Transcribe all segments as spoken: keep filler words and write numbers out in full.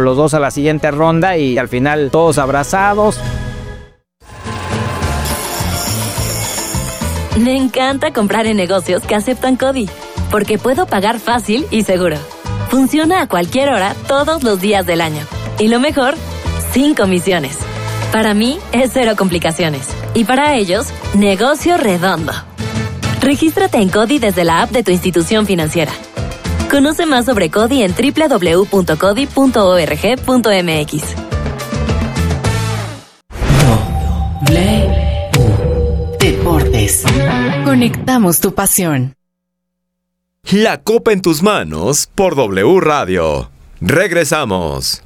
los dos a la siguiente ronda y al final todos abrazados. Me encanta comprar en negocios que aceptan CODI, porque puedo pagar fácil y seguro. Funciona a cualquier hora, todos los días del año. Y lo mejor, sin comisiones. Para mí, es cero complicaciones. Y para ellos, negocio redondo. Regístrate en CODI desde la app de tu institución financiera. Conoce más sobre CODI en doble u doble u doble u punto codi punto org punto m x. Deportes. Conectamos tu pasión. La Copa en tus manos por W Radio. Regresamos.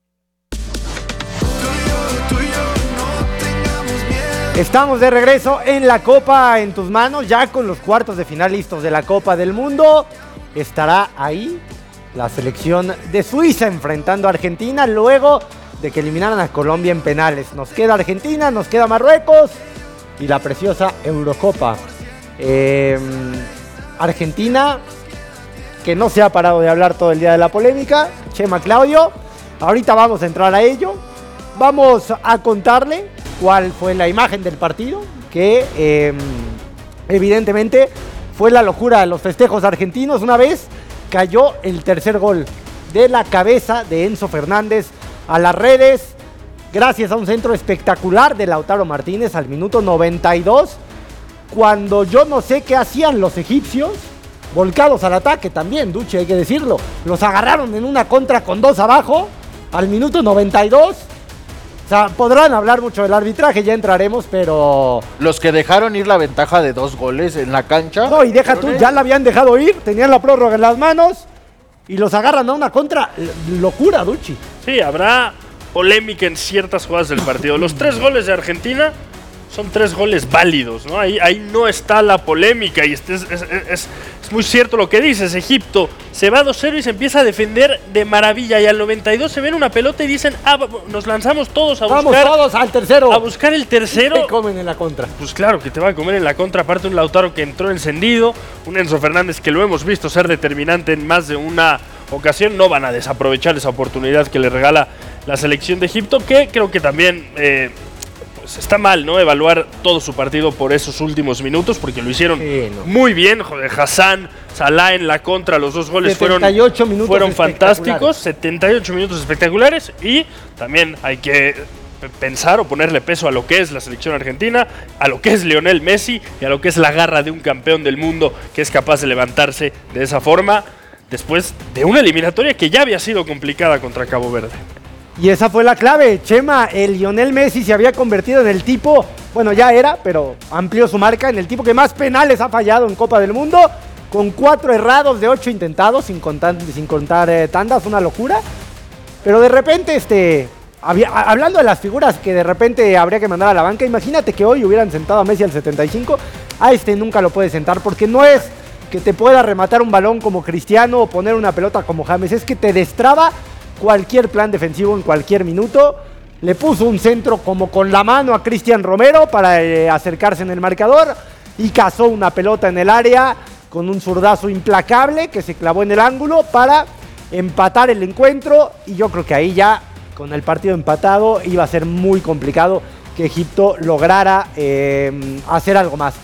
Estamos de regreso en la Copa en tus manos, ya con los cuartos de final listos de la Copa del Mundo. Estará ahí la selección de Suiza enfrentando a Argentina luego de que eliminaran a Colombia en penales. Nos queda Argentina, nos queda Marruecos y la preciosa Eurocopa. Eh, Argentina, que no se ha parado de hablar todo el día de la polémica. Chema, Claudio, ahorita vamos a entrar a ello. Vamos a contarle cuál fue la imagen del partido, que eh, evidentemente fue la locura de los festejos argentinos. Una vez cayó el tercer gol de la cabeza de Enzo Fernández a las redes, gracias a un centro espectacular de Lautaro Martínez al minuto noventa y dos, cuando yo no sé qué hacían los egipcios, volcados al ataque también, Duche, hay que decirlo. Los agarraron en una contra con dos abajo al minuto noventa y dos. O sea, podrán hablar mucho del arbitraje, ya entraremos, pero... Los que dejaron ir la ventaja de dos goles en la cancha... No, y deja tú, ya la habían dejado ir, tenían la prórroga en las manos y los agarran a una contra. Locura, Duchi. Sí, habrá polémica en ciertas jugadas del partido. Los tres goles de Argentina son tres goles válidos, ¿no? Ahí, ahí no está la polémica y es, es, es, es, es muy cierto lo que dices. Egipto se va dos cero y se empieza a defender de maravilla y al noventa y dos se ven una pelota y dicen, ah, nos lanzamos todos a buscar... Vamos todos al tercero. A buscar el tercero. Y te comen en la contra. Pues claro que te va a comer en la contra, aparte un Lautaro que entró encendido, un Enzo Fernández que lo hemos visto ser determinante en más de una ocasión. No van a desaprovechar esa oportunidad que le regala la selección de Egipto, que creo que también... Eh, Pues está mal, ¿no? Evaluar todo su partido por esos últimos minutos, porque lo hicieron sí, no. muy bien. Joder, Hassan, Salah en la contra, los dos goles fueron, fueron fantásticos. setenta y ocho minutos espectaculares. Y también hay que pensar o ponerle peso a lo que es la selección argentina, a lo que es Lionel Messi y a lo que es la garra de un campeón del mundo que es capaz de levantarse de esa forma después de una eliminatoria que ya había sido complicada contra Cabo Verde. Y esa fue la clave, Chema. El Lionel Messi se había convertido en el tipo, bueno, ya era, pero amplió su marca, en el tipo que más penales ha fallado en Copa del Mundo, con cuatro errados de ocho intentados, sin contar, sin contar eh, tandas, una locura. Pero de repente, este, había, hablando de las figuras que de repente habría que mandar a la banca, imagínate que hoy hubieran sentado a Messi al setenta y cinco, a este nunca lo puedes sentar, porque no es que te pueda rematar un balón como Cristiano o poner una pelota como James, es que te destraba cualquier plan defensivo en cualquier minuto. Le puso un centro como con la mano a Cristian Romero para eh, acercarse en el marcador y cazó una pelota en el área con un zurdazo implacable que se clavó en el ángulo para empatar el encuentro. Y yo creo que ahí ya, con el partido empatado, iba a ser muy complicado que Egipto lograra eh, hacer algo más.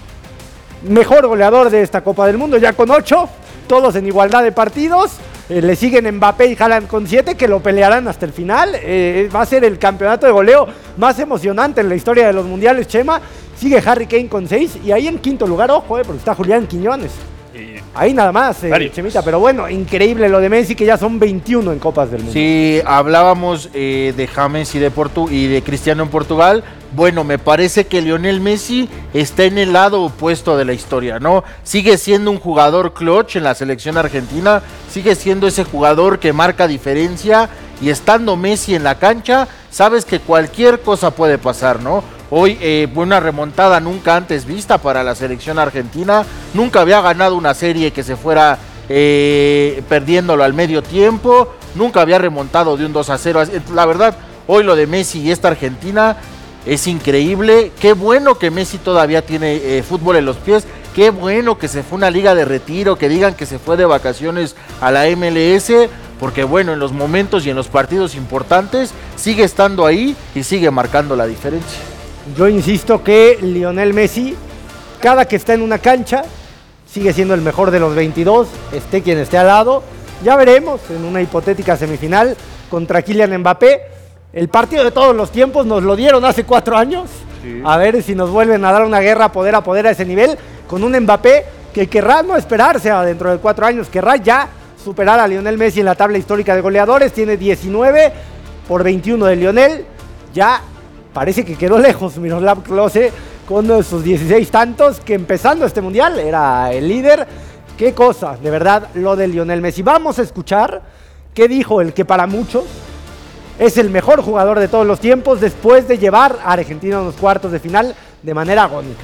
Mejor goleador de esta Copa del Mundo, ya con ocho, todos en igualdad de partidos. Eh, le siguen Mbappé y Haaland con siete, que lo pelearán hasta el final. Eh, va a ser el campeonato de goleo más emocionante en la historia de los mundiales, Chema. Sigue Harry Kane con seis y ahí en quinto lugar, ojo, eh, porque está Julián Quiñones. Y ahí nada más, eh, Chemita, pero bueno, increíble lo de Messi, que ya son veintiuno en Copas del Mundo. Sí, hablábamos eh, de James y de, Portu y de Cristiano en Portugal. Bueno, me parece que Lionel Messi está en el lado opuesto de la historia, ¿no? Sigue siendo un jugador clutch en la selección argentina, sigue siendo ese jugador que marca diferencia, y estando Messi en la cancha, sabes que cualquier cosa puede pasar, ¿no? Hoy eh, una remontada nunca antes vista para la selección argentina, nunca había ganado una serie que se fuera eh, perdiéndolo al medio tiempo, nunca había remontado de un dos a cero, la verdad, hoy lo de Messi y esta Argentina es increíble. Qué bueno que Messi todavía tiene eh, fútbol en los pies. Qué bueno que se fue a una liga de retiro, que digan que se fue de vacaciones a la M L S, porque bueno, en los momentos y en los partidos importantes sigue estando ahí y sigue marcando la diferencia. Yo insisto que Lionel Messi, cada que está en una cancha, sigue siendo el mejor de los veintidós, esté quien esté al lado. Ya veremos en una hipotética semifinal contra Kylian Mbappé. El partido de todos los tiempos nos lo dieron hace cuatro años. Sí. A ver si nos vuelven a dar una guerra poder a poder a ese nivel, con un Mbappé que querrá no esperarse a dentro de cuatro años, querrá ya superar a Lionel Messi en la tabla histórica de goleadores. Tiene diecinueve por veintiuno de Lionel. Ya parece que quedó lejos Miroslav Klose con sus dieciséis tantos, que empezando este mundial era el líder. Qué cosa, de verdad, lo de Lionel Messi. Vamos a escuchar qué dijo el que para muchos es el mejor jugador de todos los tiempos después de llevar a Argentina a los cuartos de final de manera agónica.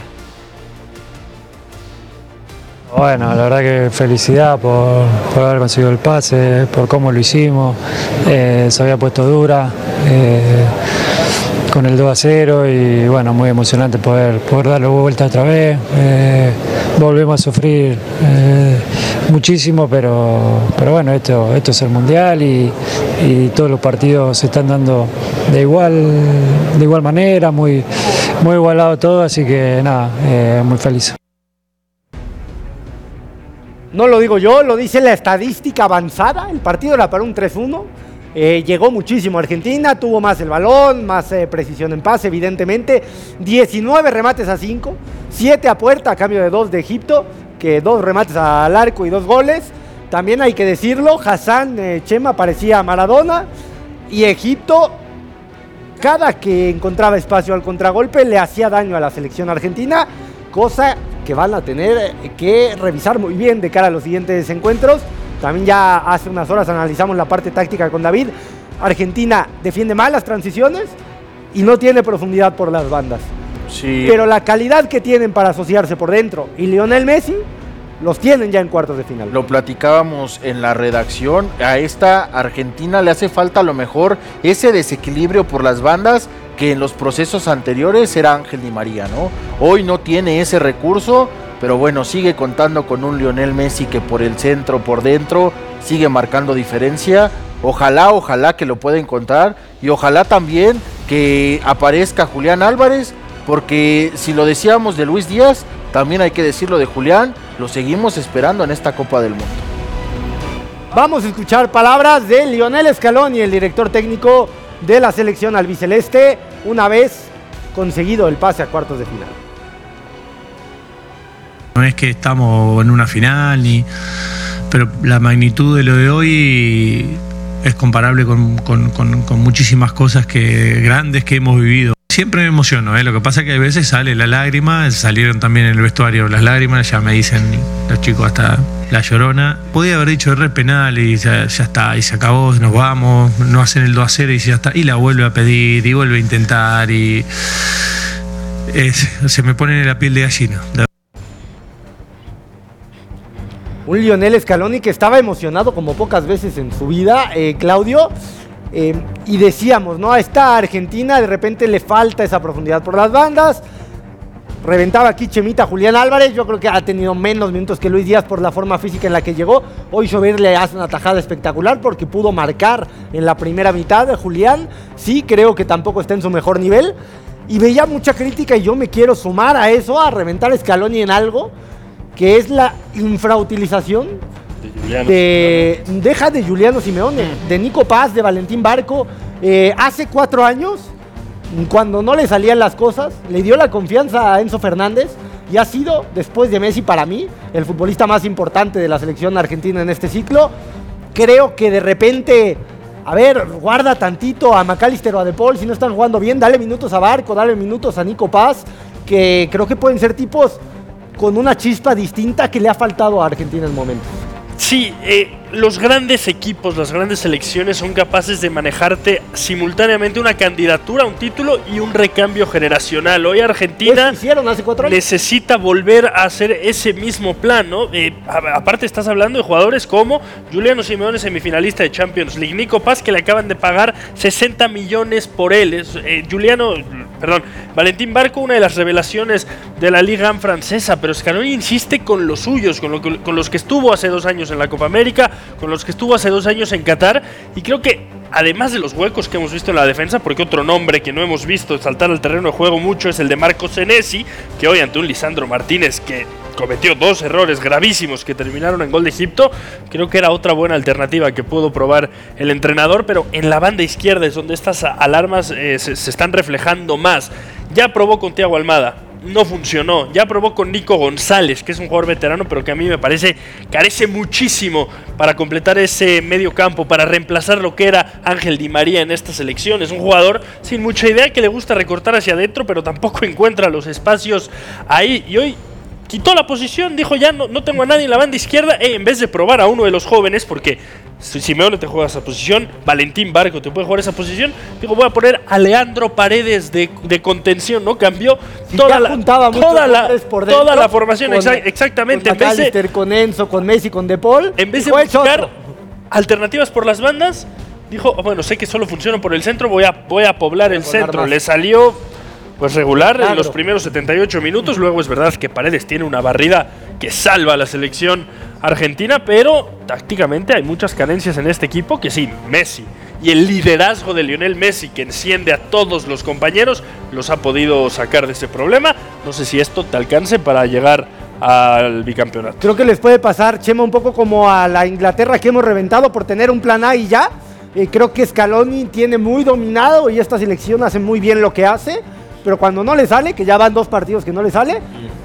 Bueno, la verdad que felicidad por, por haber conseguido el pase, por cómo lo hicimos. Eh, se había puesto dura eh, con el dos a cero y bueno, muy emocionante poder, poder darle vuelta otra vez. Eh, volvemos a sufrir eh, muchísimo, pero, pero bueno, esto, esto es el Mundial y, y todos los partidos se están dando de igual, de igual manera, muy, muy igualado todo, así que nada, eh, muy feliz. No lo digo yo, lo dice la estadística avanzada. El partido era para un tres uno. Eh, llegó muchísimo Argentina, tuvo más el balón, más eh, precisión en pase, evidentemente. diecinueve remates a cinco, siete a puerta a cambio de dos de Egipto, que dos remates al arco y dos goles. También hay que decirlo, Hassan eh, Chema parecía Maradona, y Egipto, cada que encontraba espacio al contragolpe, le hacía daño a la selección argentina, cosa que van a tener que revisar muy bien de cara a los siguientes encuentros. También ya hace unas horas analizamos la parte táctica con David. Argentina defiende mal las transiciones y no tiene profundidad por las bandas. Sí. Pero la calidad que tienen para asociarse por dentro y Lionel Messi los tienen ya en cuartos de final. Lo platicábamos en la redacción, a esta Argentina le hace falta a lo mejor ese desequilibrio por las bandas que en los procesos anteriores era Ángel Di María, ¿no? Hoy no tiene ese recurso, pero bueno, sigue contando con un Lionel Messi que por el centro, por dentro, sigue marcando diferencia. Ojalá, ojalá que lo pueda encontrar y ojalá también que aparezca Julián Álvarez, porque si lo decíamos de Luis Díaz, también hay que decirlo de Julián, lo seguimos esperando en esta Copa del Mundo. Vamos a escuchar palabras de Lionel Scaloni, el director técnico de la selección albiceleste, una vez conseguido el pase a cuartos de final. No es que estamos en una final, ni, pero la magnitud de lo de hoy es comparable con, con, con, con muchísimas cosas que, grandes que hemos vivido. Siempre me emociono, ¿eh? Lo que pasa es que a veces sale la lágrima, salieron también en el vestuario las lágrimas, ya me dicen los chicos hasta la llorona. Podía haber dicho re penal y ya, ya está, y se acabó, nos vamos, no hacen el dos a cero y ya está, y la vuelve a pedir y vuelve a intentar y es, se me pone en la piel de gallina. Un Lionel Scaloni que estaba emocionado como pocas veces en su vida, eh, Claudio. Eh, y decíamos, ¿no? A esta Argentina de repente le falta esa profundidad por las bandas. Reventaba aquí Chemita Julián Álvarez. Yo creo que ha tenido menos minutos que Luis Díaz por la forma física en la que llegó. Hoy Jover le hace una tajada espectacular porque pudo marcar en la primera mitad de Julián. Sí, creo que tampoco está en su mejor nivel. Y veía mucha crítica y yo me quiero sumar a eso, a reventar a Scaloni en algo que es la infrautilización de, Juliano de deja de Giuliano Simeone, mm. de Nico Paz, de Valentín Barco. Eh, hace cuatro años, cuando no le salían las cosas, le dio la confianza a Enzo Fernández y ha sido, después de Messi, para mí, el futbolista más importante de la selección argentina en este ciclo. Creo que de repente, a ver, guarda tantito a McAllister o a De Paul, si no están jugando bien, dale minutos a Barco, dale minutos a Nico Paz, que creo que pueden ser tipos con una chispa distinta que le ha faltado a Argentina en momentos. Sí, eh, los grandes equipos, las grandes selecciones son capaces de manejarte simultáneamente una candidatura a un título y un recambio generacional. Hoy Argentina hicieron hace cuatro años. necesita volver a hacer ese mismo plan, ¿no? Eh, a, aparte estás hablando de jugadores como Giuliano Simeone, semifinalista de Champions League, Nico Paz, que le acaban de pagar sesenta millones por él, es, eh, Giuliano, perdón, Valentín Barco, una de las revelaciones de la Liga francesa, pero Scaloni insiste con los suyos, con, lo que, con los que estuvo hace dos años en la Copa América. con los que estuvo hace dos años en Qatar, y creo que además de los huecos que hemos visto en la defensa, porque otro nombre que no hemos visto saltar al terreno de juego mucho es el de Marco Senesi, que hoy ante un Lisandro Martínez que cometió dos errores gravísimos que terminaron en gol de Egipto, creo que era otra buena alternativa que pudo probar el entrenador, pero en la banda izquierda es donde estas alarmas eh, se, se están reflejando más. Ya probó con Thiago Almada, no funcionó. Ya probó con Nico González, que es un jugador veterano, pero que a mí me parece carece muchísimo para completar ese medio campo, para reemplazar lo que era Ángel Di María en esta selección. Es un jugador sin mucha idea, que le gusta recortar hacia adentro, pero tampoco encuentra los espacios ahí. Y hoy quitó la posición, dijo ya no, no tengo a nadie en la banda izquierda, eh, en vez de probar a uno de los jóvenes, porque Simeone te juega esa posición, Valentín Barco te puede jugar esa posición, digo, voy a poner a Leandro Paredes de, de contención, ¿no? Cambió si toda, la, toda, la, por dentro, toda la formación, con, exa exactamente. Con McAllister, con Enzo, con Messi, con De Paul. En vez de buscar alternativas por las bandas, dijo, bueno, sé que solo funciona por el centro, voy a, voy a poblar el centro. Más. Le salió pues regular claro. en los primeros setenta y ocho minutos, luego es verdad que Paredes tiene una barrida que salva a la selección argentina, pero tácticamente hay muchas carencias en este equipo que sí, Messi y el liderazgo de Lionel Messi, que enciende a todos los compañeros, los ha podido sacar de ese problema. No sé si esto te alcance para llegar al bicampeonato. Creo que les puede pasar, Chema, un poco como a la Inglaterra que hemos reventado por tener un plan A y ya. Eh, creo que Scaloni tiene muy dominado y esta selección hace muy bien lo que hace, pero cuando no le sale, que ya van dos partidos que no le sale,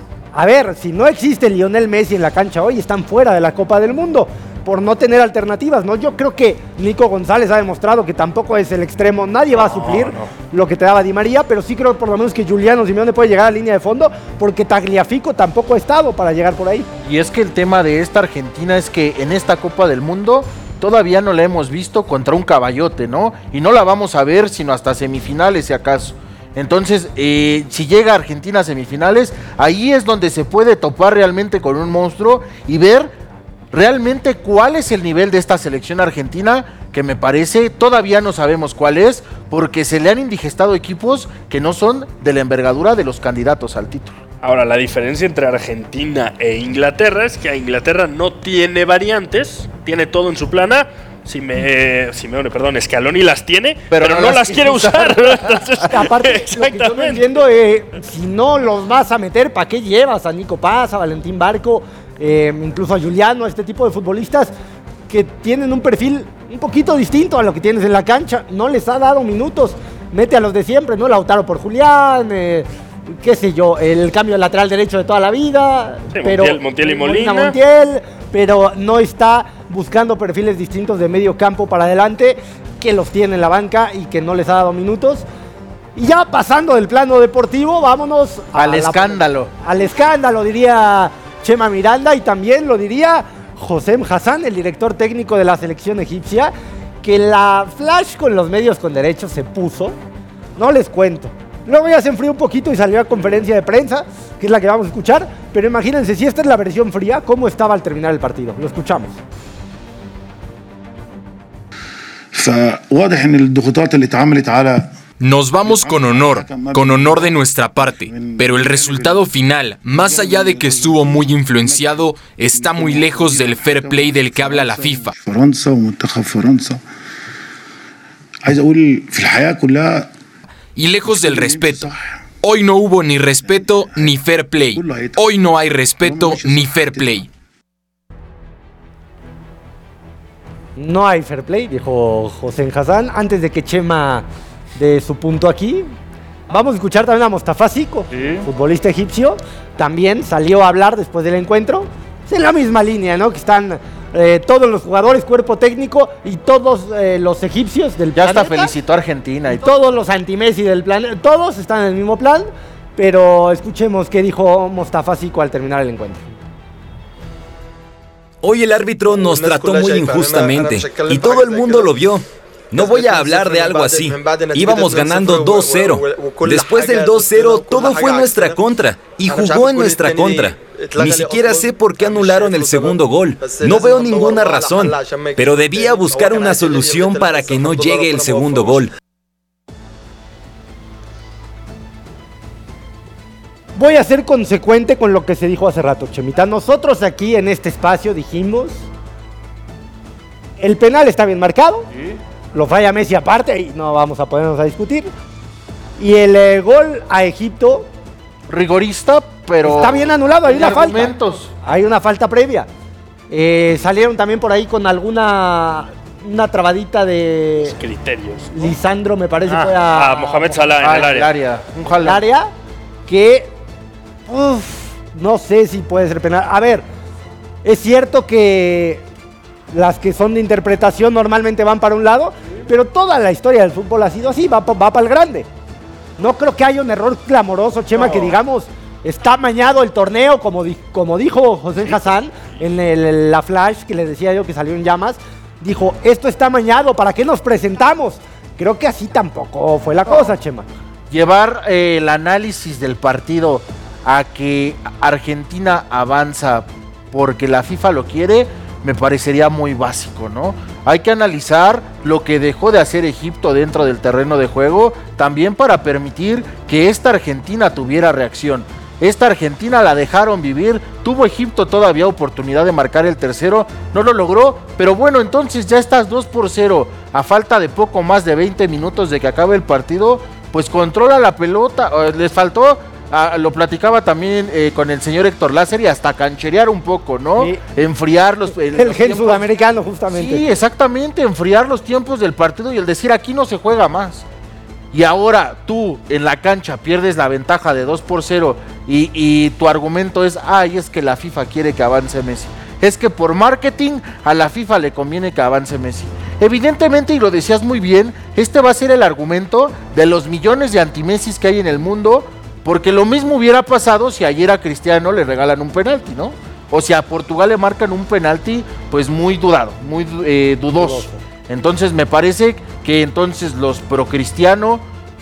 a ver, si no existe Lionel Messi en la cancha hoy, están fuera de la Copa del Mundo por no tener alternativas, ¿no? Yo creo que Nico González ha demostrado que tampoco es el extremo, nadie va a suplir no, no. lo que te daba Di María, pero sí creo por lo menos que Giuliano Simeone puede llegar a la línea de fondo, porque Tagliafico tampoco ha estado para llegar por ahí. Y es que el tema de esta Argentina es que en esta Copa del Mundo todavía no la hemos visto contra un caballote, ¿no? Y no la vamos a ver sino hasta semifinales, si acaso. Entonces, eh, si llega Argentina a semifinales, ahí es donde se puede topar realmente con un monstruo y ver realmente cuál es el nivel de esta selección argentina, que me parece todavía no sabemos cuál es, porque se le han indigestado equipos que no son de la envergadura de los candidatos al título. Ahora, la diferencia entre Argentina e Inglaterra es que a Inglaterra no tiene variantes, tiene todo en su plana. Si me, si me, perdón, Scaloni las tiene, pero, pero no, no las, las quiere usar. Entonces, aparte, exactamente. Lo que yo no entiendo, eh, si no los vas a meter, ¿para qué llevas a Nico Paz, a Valentín Barco, eh, incluso a Giuliano, a este tipo de futbolistas que tienen un perfil un poquito distinto a lo que tienes en la cancha? No les ha dado minutos. Mete a los de siempre, ¿no? Lautaro por Julián, eh, qué sé yo, el cambio de lateral derecho de toda la vida. Sí, pero Montiel, Montiel y Molina. Molina Montiel, pero no está buscando perfiles distintos de medio campo para adelante, que los tiene en la banca y que no les ha dado minutos. Y ya pasando del plano deportivo, vámonos al escándalo. La, al escándalo, diría Chema Miranda, y también lo diría Hossein Hassan, el director técnico de la selección egipcia, que la flash con los medios con derechos se puso, no les cuento. Luego ya se enfrió un poquito y salió a conferencia de prensa, que es la que vamos a escuchar, pero imagínense, si esta es la versión fría, ¿cómo estaba al terminar el partido? Lo escuchamos. Nos vamos con honor, con honor de nuestra parte, pero el resultado final, más allá de que estuvo muy influenciado, está muy lejos del fair play del que habla la FIFA. Y lejos del respeto. Hoy no hubo ni respeto ni fair play. Hoy no hay respeto ni fair play. No hay fair play, dijo Hossein Hassan, antes de que Chema dé su punto aquí. Vamos a escuchar también a Mostafa Siko, ¿sí? Futbolista egipcio, también salió a hablar después del encuentro. Es en la misma línea, ¿no? Que están eh, todos los jugadores, cuerpo técnico y todos eh, los egipcios del ya planeta. Ya hasta felicitó a Argentina. Y todos los anti-Messi del planeta, todos están en el mismo plan, pero escuchemos qué dijo Mostafa Siko al terminar el encuentro. Hoy el árbitro nos trató muy injustamente y todo el mundo lo vio. No voy a hablar de algo así. Íbamos ganando dos cero. Después del dos cero, todo fue en nuestra contra y jugó en nuestra contra. Ni siquiera sé por qué anularon el segundo gol. No veo ninguna razón, pero debía buscar una solución para que no llegue el segundo gol. Voy a ser consecuente con lo que se dijo hace rato, Chemita. Nosotros aquí en este espacio dijimos El penal está bien marcado. ¿Sí? Lo falla Messi aparte y no vamos a ponernos a discutir. Y el eh, gol a Egipto... rigorista, pero... está bien anulado, hay una argumentos. falta. Hay una falta previa. Eh, salieron también por ahí con alguna... una trabadita de... criterios, ¿no? Lisandro, me parece, ah, fue a... a Mohamed Salah en el área. El área. Un jalón. El área que... Uf, no sé si puede ser penal. A ver, es cierto que las que son de interpretación normalmente van para un lado, pero toda la historia del fútbol ha sido así, va, va para el grande. No creo que haya un error clamoroso, Chema, no. que digamos, está amañado el torneo, como, di, como dijo José Hassan en el, la flash que les decía yo que salió en llamas. Dijo, esto está amañado, ¿para qué nos presentamos? Creo que así tampoco fue la no. cosa, Chema. Llevar eh, el análisis del partido a que Argentina avanza porque la FIFA lo quiere, me parecería muy básico, ¿no? Hay que analizar lo que dejó de hacer Egipto dentro del terreno de juego, también para permitir que esta Argentina tuviera reacción. Esta Argentina la dejaron vivir, tuvo Egipto todavía oportunidad de marcar el tercero, no lo logró, pero bueno, entonces ya estás dos por cero, a falta de poco más de veinte minutos de que acabe el partido, pues controla la pelota, les faltó... Ah, lo platicaba también eh, con el señor Héctor Lázaro y hasta cancherear un poco, ¿no? Sí. Enfriar los... El, el gen sudamericano, justamente. Sí, exactamente, enfriar los tiempos del partido y el decir aquí no se juega más. Y ahora tú en la cancha pierdes la ventaja de dos por cero y, y tu argumento es, ay, es que la FIFA quiere que avance Messi. Es que por marketing a la FIFA le conviene que avance Messi. Evidentemente, y lo decías muy bien, este va a ser el argumento de los millones de anti-Messis que hay en el mundo. Porque lo mismo hubiera pasado si ayer a Cristiano le regalan un penalti, ¿no? O si a Portugal le marcan un penalti, pues muy dudado, muy eh, dudoso. Entonces me parece que entonces los pro Cristiano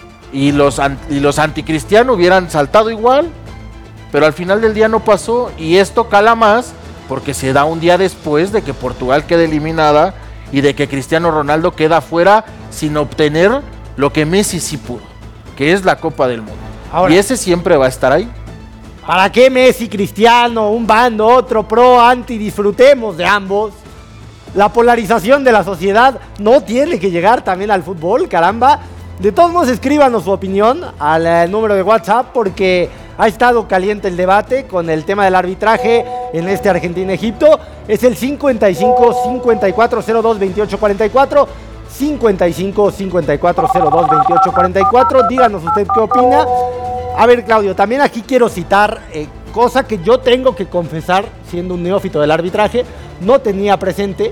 y los, y los anticristiano hubieran saltado igual, pero al final del día no pasó y esto cala más porque se da un día después de que Portugal quede eliminada y de que Cristiano Ronaldo queda fuera sin obtener lo que Messi sí pudo, que es la Copa del Mundo. Ahora, y ese siempre va a estar ahí. ¿Para qué Messi, Cristiano, un bando, otro, pro, anti? Disfrutemos de ambos. La polarización de la sociedad no tiene que llegar también al fútbol, caramba. De todos modos, escríbanos su opinión al eh, número de WhatsApp porque ha estado caliente el debate con el tema del arbitraje en este Argentina-Egipto. Es el cincuenta y cinco, cincuenta y cuatro, cero dos, veintiocho, cuarenta y cuatro. cincuenta y cinco, cincuenta y cuatro, cero dos, veintiocho, cuarenta y cuatro. Díganos usted qué opina. A ver, Claudio, también aquí quiero citar eh, cosa que yo tengo que confesar, siendo un neófito del arbitraje, no tenía presente.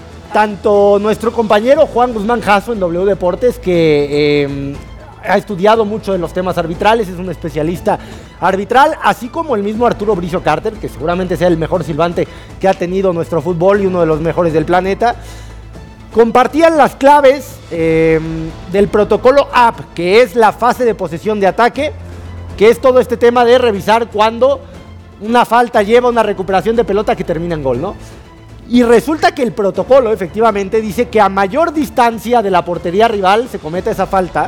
Tanto nuestro compañero Juan Guzmán Jasso en W Deportes, que eh, ha estudiado mucho de los temas arbitrales, es un especialista arbitral, así como el mismo Arturo Bricio Carter, que seguramente sea el mejor silbante que ha tenido nuestro fútbol y uno de los mejores del planeta. Compartían las claves eh, del protocolo A P, que es la fase de posesión de ataque, que es todo este tema de revisar cuando una falta lleva una recuperación de pelota que termina en gol, ¿no? Y resulta que el protocolo efectivamente dice que a mayor distancia de la portería rival se cometa esa falta,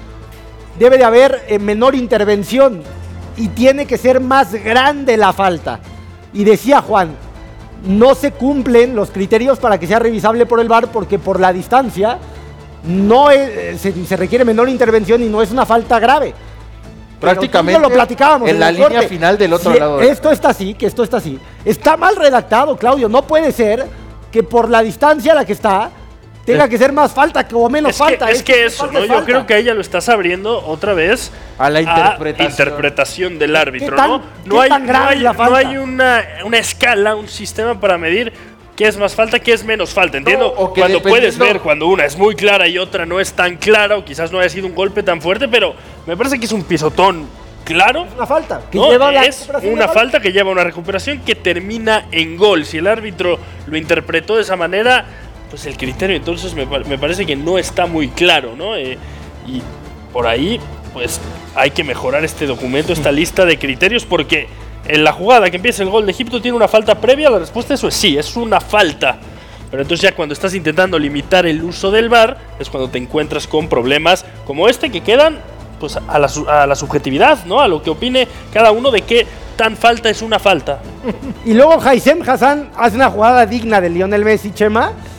debe de haber eh, menor intervención y tiene que ser más grande la falta. Y decía Juan, no se cumplen los criterios para que sea revisable por el V A R porque por la distancia no es, se, se requiere menor intervención y no es una falta grave. Prácticamente lo platicábamos en, en la línea corte. Final del otro si lado. Esto está así, que esto está así. Está mal redactado, Claudio. No puede ser que por la distancia a la que está tenga que ser más falta que, o menos es falta. Que, es, es que eso, ¿no? Yo creo que ahí ya lo estás abriendo otra vez a la interpretación, a interpretación del árbitro, tan, ¿no? No hay, tan no hay, no hay una, una escala, un sistema para medir qué es más falta, qué es menos falta. Entiendo no, cuando puedes ver cuando una es muy clara y otra no es tan clara, o quizás no haya sido un golpe tan fuerte, pero me parece que es un pisotón claro. Es una falta. Que ¿no? lleva la es una falta que lleva una recuperación que termina en gol. Si el árbitro lo interpretó de esa manera, pues el criterio entonces me, me parece que no está muy claro, ¿no? Eh, y por ahí, pues hay que mejorar este documento, esta lista de criterios, porque en la jugada que empieza el gol de Egipto tiene una falta previa. La respuesta a eso es sí, es una falta. Pero entonces ya cuando estás intentando limitar el uso del V A R es cuando te encuentras con problemas como este que quedan pues a la, a la subjetividad, ¿no? A lo que opine cada uno de qué tan falta es una falta. Y luego Haitham Hassan hace una jugada digna de Lionel Messi, Chema,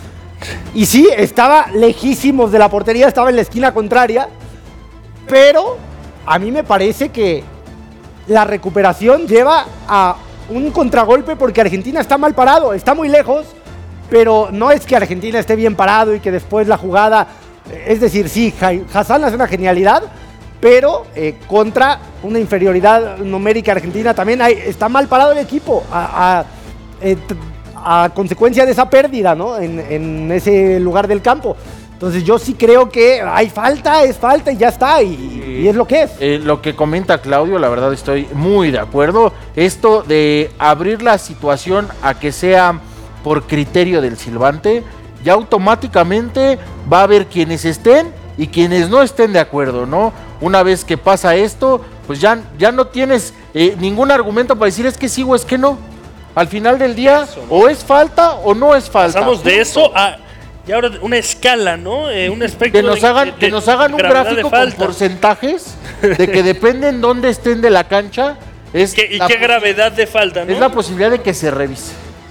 Y sí, estaba lejísimos de la portería, estaba en la esquina contraria, pero a mí me parece que la recuperación lleva a un contragolpe porque Argentina está mal parado, está muy lejos, pero no es que Argentina esté bien parado y que después la jugada, es decir, sí, Hassan hace una genialidad, pero eh, contra una inferioridad numérica argentina también hay, está mal parado el equipo a, a, eh, a consecuencia de esa pérdida, ¿no? en, en ese lugar del campo. Entonces yo sí creo que hay falta, es falta y ya está, y, y es lo que es. Eh, lo que comenta Claudio, la verdad estoy muy de acuerdo. Esto de abrir la situación a que sea por criterio del silbante, ya automáticamente va a haber quienes estén y quienes no estén de acuerdo, ¿no? Una vez que pasa esto, pues ya, ya no tienes eh, ningún argumento para decir es que sí o es que no. Al final del día, eso, ¿no? O es falta o no es falta. Pasamos de eso a... Y ahora una escala, ¿no? Eh, un espectro que nos de, hagan, de, de, que nos hagan un gráfico con porcentajes de que dependen dónde estén de la cancha. Es ¿Qué, ¿Y qué gravedad de falta, no? Es la posibilidad de que se revise.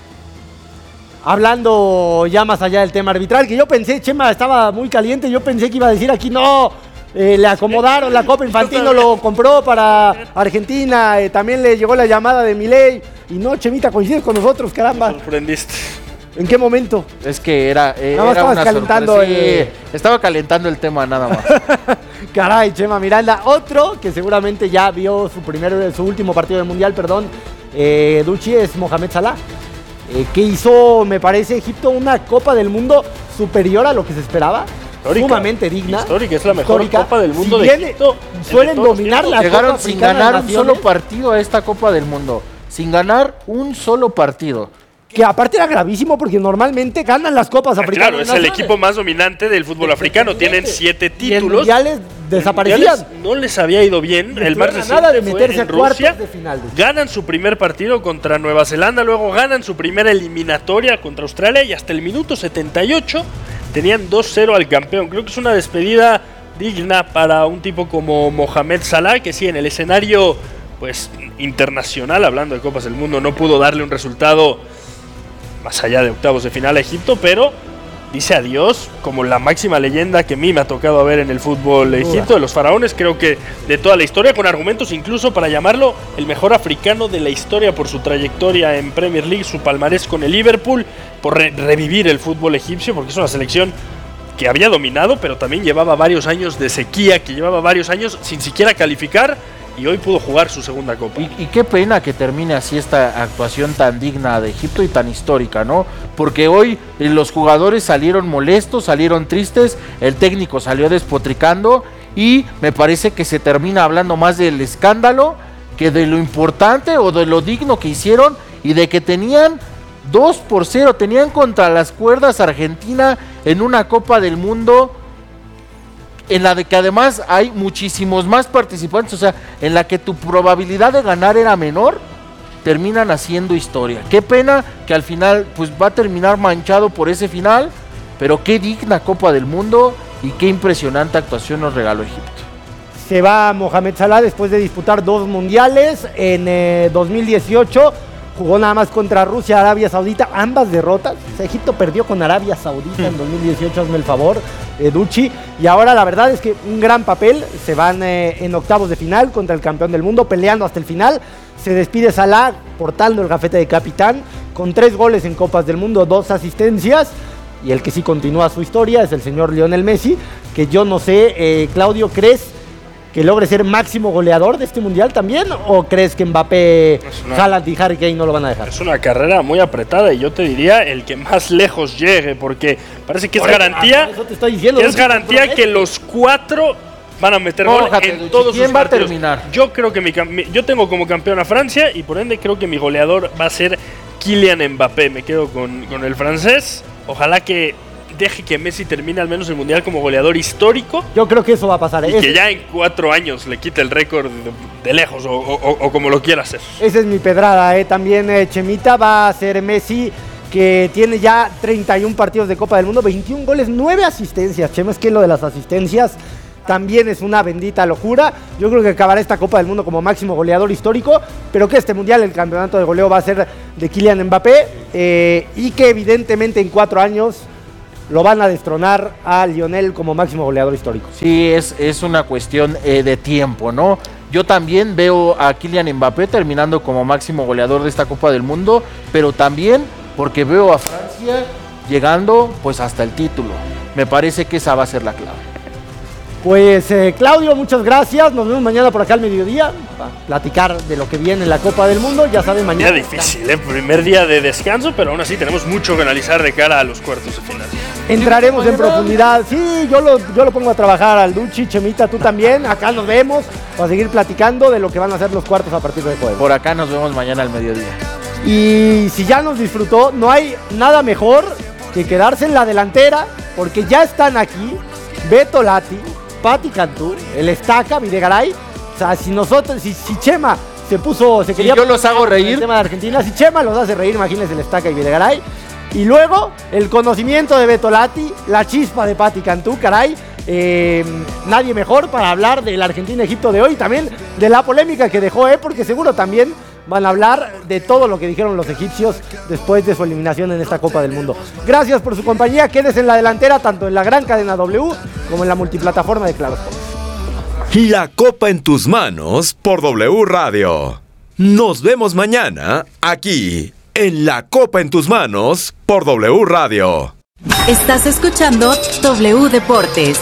Hablando ya más allá del tema arbitral, que yo pensé, Chema estaba muy caliente, yo pensé que iba a decir aquí, no, eh, le acomodaron la Copa Infantino, lo compró para Argentina, eh, también le llegó la llamada de Milei, y no, Chemita, coincides con nosotros, caramba. Me sorprendiste. ¿En qué momento? Es que era, eh, nada más era una calentando sorpresa. el... Sí, estaba calentando el tema nada más. Caray, Chema Miranda. Otro que seguramente ya vio su primer, su último partido del Mundial, perdón, eh, Duchi, es Mohamed Salah, eh, que hizo, me parece, Egipto una Copa del Mundo superior a lo que se esperaba. Histórica, sumamente digna. Histórica, es la mejor histórica. Copa del Mundo si de viene, Egipto. Suelen dominar la Llegaron Copa sin Africana ganar de un Naciones. solo partido a esta Copa del Mundo. Sin ganar un solo partido. Que aparte era gravísimo porque normalmente ganan las copas africanas. Claro, es el equipo más dominante del fútbol africano. Tienen siete títulos. Y en mundiales desaparecían. Mundiales no les había ido bien. El más reciente nada de fue meterse en a cuartos Rusia. de final. Ganan su primer partido contra Nueva Zelanda, luego ganan su primera eliminatoria contra Australia y hasta el minuto setenta y ocho tenían dos cero al campeón. Creo que es una despedida digna para un tipo como Mohamed Salah, que sí, en el escenario pues internacional, hablando de Copas del Mundo, no pudo darle un resultado más allá de octavos de final a Egipto, pero dice adiós como la máxima leyenda que a mí me ha tocado ver en el fútbol de Egipto, de los faraones, creo que de toda la historia, con argumentos incluso para llamarlo el mejor africano de la historia por su trayectoria en Premier League, su palmarés con el Liverpool, por re- revivir el fútbol egipcio, porque es una selección que había dominado, pero también llevaba varios años de sequía, que llevaba varios años sin siquiera calificar, y hoy pudo jugar su segunda Copa. Y, y qué pena que termine así esta actuación tan digna de Egipto y tan histórica, ¿no? Porque hoy eh, los jugadores salieron molestos, salieron tristes, el técnico salió despotricando y me parece que se termina hablando más del escándalo que de lo importante o de lo digno que hicieron y de que tenían dos por cero, tenían contra las cuerdas a Argentina en una Copa del Mundo en la de que además hay muchísimos más participantes, o sea, en la que tu probabilidad de ganar era menor, terminan haciendo historia. Qué pena que al final pues va a terminar manchado por ese final, pero qué digna Copa del Mundo y qué impresionante actuación nos regaló Egipto. Se va Mohamed Salah después de disputar dos mundiales en eh, dos mil dieciocho. Jugó nada más contra Rusia, Arabia Saudita, ambas derrotas. O sea, Egipto perdió con Arabia Saudita en dos mil dieciocho, hazme el favor, eh, Duchi. Y ahora la verdad es que un gran papel. Se van eh, en octavos de final contra el campeón del mundo, peleando hasta el final. Se despide Salah portando el gafete de capitán, con tres goles en Copas del Mundo, dos asistencias. Y el que sí continúa su historia es el señor Lionel Messi, que yo no sé, eh, Claudio, ¿crees que logre ser máximo goleador de este mundial también? ¿O crees que Mbappé, una, Haaland y Harry Kane no lo van a dejar? Es una carrera muy apretada y yo te diría el que más lejos llegue, porque parece que es Por garantía, eso te estoy diciendo, que es garantía que los cuatro van a meter gol en Duchi, todos ¿quién sus va partidos. a terminar? Yo creo que mi, mi, yo tengo como campeón a Francia y por ende creo que mi goleador va a ser Kylian Mbappé. Me quedo con, con el francés. Ojalá que deje que Messi termine al menos el Mundial como goleador histórico. Yo creo que eso va a pasar. Y es, que ya en cuatro años le quite el récord de, de lejos o, o, o como lo quiera hacer. Esa es mi pedrada, ¿eh? También eh, Chemita va a ser Messi, que tiene ya treinta y uno partidos de Copa del Mundo, veintiún goles, nueve asistencias. Chema, es que lo de las asistencias también es una bendita locura. Yo creo que acabará esta Copa del Mundo como máximo goleador histórico, pero que este Mundial, el campeonato de goleo, va a ser de Kylian Mbappé, eh, y que evidentemente en cuatro años lo van a destronar a Lionel como máximo goleador histórico. Sí, es, es una cuestión eh, de tiempo, ¿no? Yo también veo a Kylian Mbappé terminando como máximo goleador de esta Copa del Mundo, pero también porque veo a Francia llegando pues hasta el título. Me parece que esa va a ser la clave. Pues eh, Claudio, muchas gracias. Nos vemos mañana por acá al mediodía para platicar de lo que viene en la Copa del Mundo. Ya saben, mañana. Día difícil, ¿eh? Primer día de descanso, pero aún así tenemos mucho que analizar de cara a los cuartos de final. Entraremos en profundidad. Sí, yo lo, yo lo pongo a trabajar al Duchi, Chemita, tú también. Acá nos vemos para seguir platicando de lo que van a ser los cuartos a partir de jueves. Por acá nos vemos mañana al mediodía. Y si ya nos disfrutó, no hay nada mejor que quedarse en la delantera, porque ya están aquí Beto Lati, Pati Cantú, el Estaca, Videgaray. O sea, si nosotros, si, si Chema se puso, se quería... Si yo los hago reír. El tema de Argentina, si Chema los hace reír, imagínense el Estaca y Videgaray. Y luego, el conocimiento de Beto Lati, la chispa de Pati Cantú, caray. Eh, nadie mejor para hablar del Argentina-Egipto de hoy, también de la polémica que dejó, eh, porque seguro también van a hablar de todo lo que dijeron los egipcios después de su eliminación en esta Copa del Mundo. Gracias por su compañía, quédese en la delantera, tanto en la gran cadena W como en la multiplataforma de Claro Sports. La Copa en tus manos por W Radio. Nos vemos mañana aquí en La Copa en tus manos por W Radio. Estás escuchando W Deportes.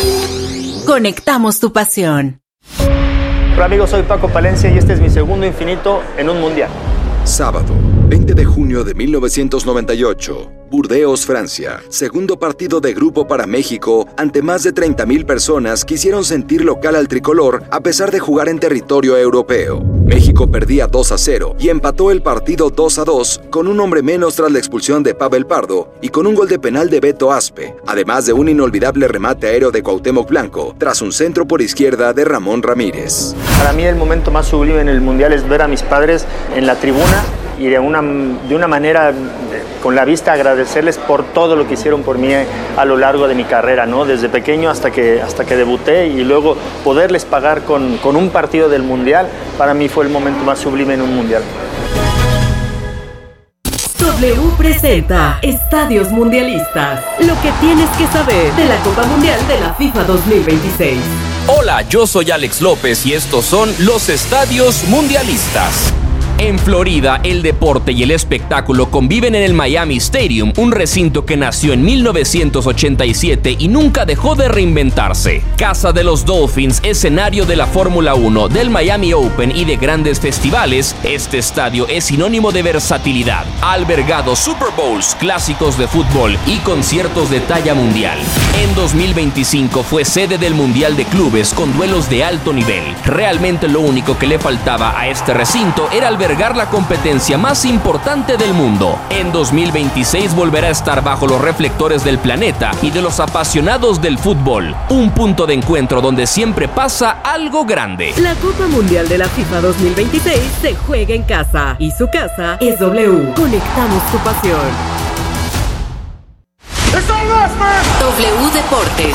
Conectamos tu pasión. Hola amigos, soy Paco Palencia y este es mi segundo infinito en un mundial. Sábado, veinte de junio de mil novecientos noventa y ocho, Burdeos, Francia. Segundo partido de grupo para México ante más de treinta mil personas que hicieron sentir local al tricolor a pesar de jugar en territorio europeo. México perdía dos a cero y empató el partido dos a dos con un hombre menos tras la expulsión de Pavel Pardo y con un gol de penal de Beto Aspe, además de un inolvidable remate aéreo de Cuauhtémoc Blanco tras un centro por izquierda de Ramón Ramírez. Para mí el momento más sublime en el mundial es ver a mis padres en la tribuna y de una, de una manera con la vista agradecerles por todo lo que hicieron por mí a lo largo de mi carrera, ¿no? Desde pequeño hasta que, hasta que debuté y luego poderles pagar con, con un partido del mundial, para mí fue el momento más sublime en un mundial. W presenta Estadios Mundialistas. Lo que tienes que saber de la Copa Mundial de la FIFA dos mil veintiséis. Hola, yo soy Alex López y estos son los Estadios Mundialistas. En Florida, el deporte y el espectáculo conviven en el Miami Stadium, un recinto que nació en mil novecientos ochenta y siete y nunca dejó de reinventarse. Casa de los Dolphins, escenario de la Fórmula uno, del Miami Open y de grandes festivales, este estadio es sinónimo de versatilidad. Ha albergado Super Bowls, clásicos de fútbol y conciertos de talla mundial. En dos mil veinticinco fue sede del Mundial de Clubes con duelos de alto nivel. Realmente lo único que le faltaba a este recinto era albergar la competencia más importante del mundo. En dos mil veintiséis volverá a estar bajo los reflectores del planeta y de los apasionados del fútbol. Un punto de encuentro donde siempre pasa algo grande. La Copa Mundial de la FIFA dos mil veintiséis se juega en casa y su casa es W. Conectamos tu pasión. W Deportes.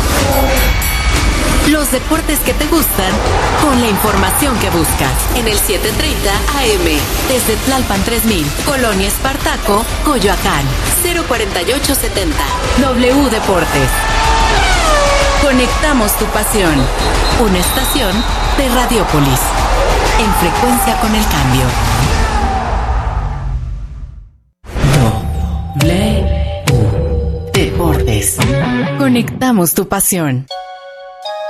Los deportes que te gustan, con la información que buscas. En el setecientos treinta A M, desde Tlalpan tres mil, Colonia Espartaco, Coyoacán, cero cuarenta y ocho setenta. W Deportes. Conectamos tu pasión. Una estación de Radiópolis. En frecuencia con el cambio. W Deportes. Conectamos tu pasión.